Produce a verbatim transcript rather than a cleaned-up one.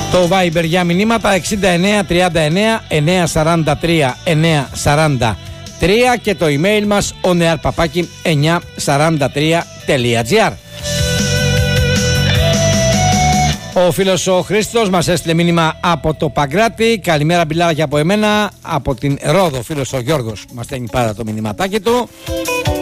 Το Viber για μηνύματα εξήντα εννέα τριάντα εννέα εννιακόσια σαράντα τρία εννιακόσια σαράντα τρία και το email μας onear παπάκι εννιακόσια σαράντα τρία τελεία τζι άρ. Ο φίλος ο Χρήστος μας έστειλε μήνυμα από το Παγκράτη. Καλημέρα μπιλάρια από εμένα. Από την Ρόδο, φίλος ο Γιώργος μας στέλνει πάρα το μηνυματάκι του.